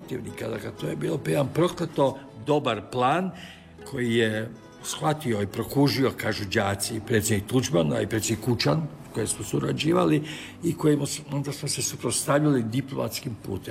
protivnika. Dakle, to je bilo jedan prokleto dobar plan koji je shvatio i prokužio, kažu đaci, i predsjednik Tuđman, i predsjednik Kučan, koje smo surađivali i kojima onda smo se suprotstavljali diplomatskim putem.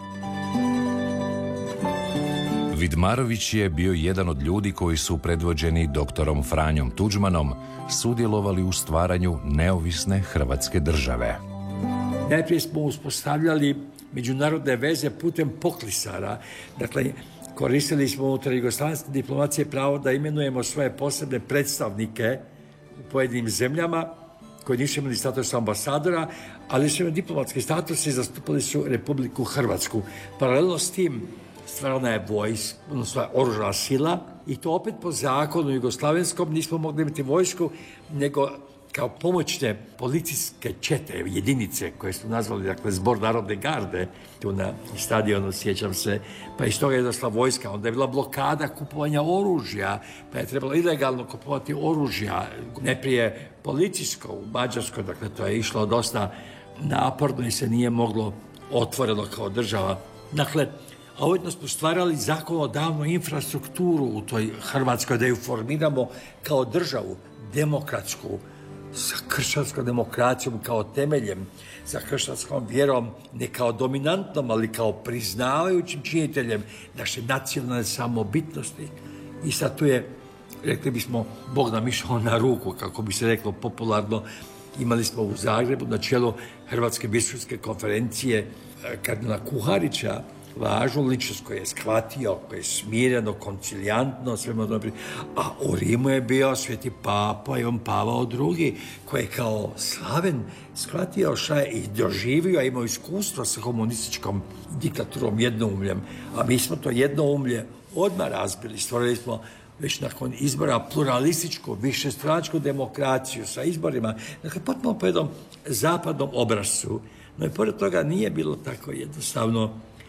Vidmarović je bio jedan od ljudi koji su predvođeni doktorom Franjom Tuđmanom sudjelovali u stvaranju neovisne Hrvatske države. Najprije smo uspostavljali međunarodne veze putem poklisara. Dakle, koristili smo unutar jugoslavenske diplomacije pravo da imenujemo svoje posebne predstavnike u pojedinim zemljama koji nisu imali status ambasadora, ali su imali diplomatski status i zastupali su Republiku Hrvatsku. Paralelno s tim stvarana je vojska, odnosno oružana sila, i to opet po zakonu jugoslavenskom nismo mogli imati vojsku, nego kao pomoćne policijske čete, jedinice koje su nazvali, dakle, Zbor narodne garde, tu na stadionu, sjećam se, pa iz toga je došla vojska. Onda je bila blokada kupovanja oružja, pa je trebalo ilegalno kupovati oružja, najprije policijsko u Mađarskoj, dakle, to je išlo dosta naporno i se nije moglo otvoreno kao država. Dakle, a ujedno smo stvarali zakonodavnu infrastrukturu u toj Hrvatskoj, da ju formiramo kao državu, demokratsku, sa kršćanskom demokracijom kao temeljem, sa kršćanskom vjerom, ne kao dominantnom, ali kao priznavajućim činiteljem naše nacionalne samobitnosti. I sad tu je, rekli bismo, Bog nam išao na ruku, kako bi se reklo popularno. Imali smo u Zagrebu na čelu Hrvatske biskupske konferencije kardinala Kuharića, važnu ličnost koji je shvatio, koji je smireno, koncilijantno, svema dobro. A u Rimu je bio sveti papa Ivan Pavao II, koji je kao slaven shvatio šta je i doživio, a imao iskustvo sa komunističkom diktaturom jednoumljem. A mi smo to jednoumlje odmah razbili. Stvorili smo već nakon izbora pluralističku, višestranačku demokraciju sa izborima. Dakle, potpuno po jednom zapadnom obrascu. No i pored toga nije bilo tako jednostavno.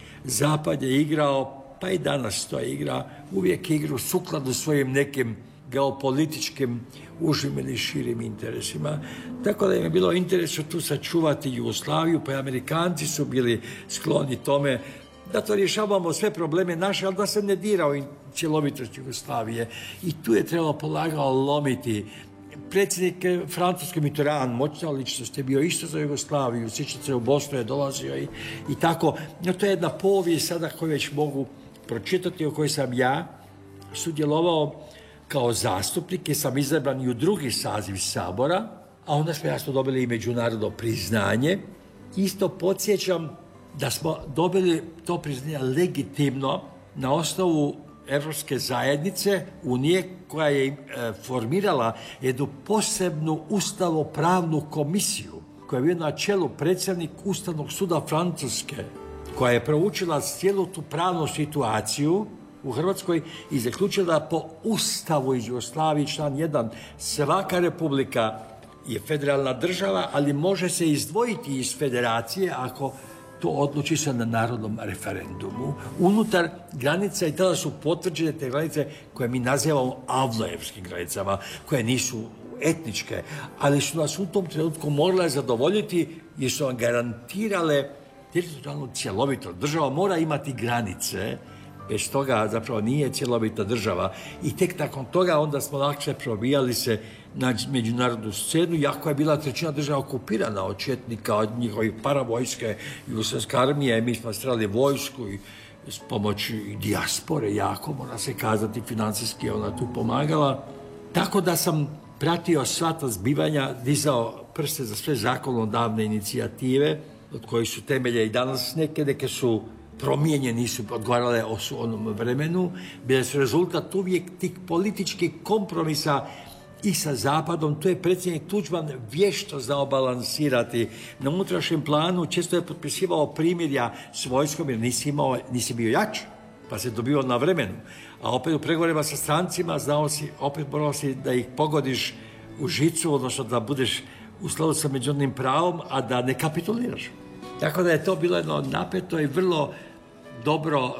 Zapad je igrao, pa i danas to igra, uvijek igru sukladno svojim nekim geopolitičkim užim ili širim interesima. Tako da im je bilo interesu tu sačuvati Jugoslaviju, pa i Amerikanci su bili skloni tome da to rješavamo sve probleme naše, ali da se ne dira u cjelovitost Jugoslavije. I tu je trebalo polagano lomiti. Predsjednik Francuski Mitterrand, moćna ličnost, je bio isto za Jugoslaviju, sjećate se, u Bosnu je dolazio i tako. No, to je jedna povijest sada koju već mogu pročitati, u kojoj sam ja sudjelovao kao zastupnik, jer sam izabran i u drugi saziv Sabora, a onda smo jasno dobili i međunarodno priznanje. Isto podsjećam da smo dobili to priznanje legitimno na osnovu Evropske zajednice, Unije, koja je formirala jednu posebnu ustavno-pravnu komisiju, koja je bio na čelu predsjednik Ustavnog suda Francuske, koja je proučila cijelu tu pravnu situaciju u Hrvatskoj i zaključila po Ustavu iz Jugoslavije, član 1, svaka republika je federalna država, ali može se izdvojiti iz federacije ako to odluči se na narodnom referendumu. Unutar granica, i tada su potvrđene te granice koje mi nazivamo avnoevskim granicama, koje nisu etničke, ali su nas u tom trenutku morale zadovoljiti jer su vam garantirale teritorijalnu cjelovitost. Država mora imati granice, bez toga zapravo nije cjelovita država. I tek nakon toga onda smo lakše probijali se na međunarodnu scenu, iako je bila trećina država okupirana od četnika, od njihovih paravojske, jugoslavske armije, mi smo strali vojsku i s pomoći dijaspore, jako, mora se kazati, financijski ona tu pomagala. Tako da sam pratio sva ta zbivanja, dizao prste za sve zakonodavne inicijative, od kojih su temelje i danas neke su promijenjeni, nisu odgovarale o onom vremenu, bile su rezultat uvijek tih političkih kompromisa i sa Zapadom. Tu je predsjednik Tuđman vješto znao balansirati. Na unutrašnjem planu često je potpisivao primirja s vojskom jer nisi bio jač, pa se dobio na vremenu. A opet u pregovorima sa strancima morao si da ih pogodiš u žicu, odnosno da budeš u skladu sa međunarodnim pravom, a da ne kapituliraš. Tako da je to bilo jedno napeto i vrlo dobro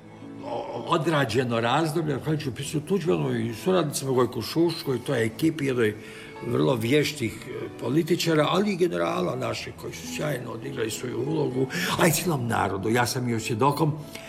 odrađeno razdoblje, koje ću pisati Tuđmanu i suradnicima Gojku Šuškoj, to je ekipi jednoj vrlo vještih političara, ali i generala naših koji su sjajno odigrali svoju ulogu, a i cijelom narodu. Ja sam još svjedokom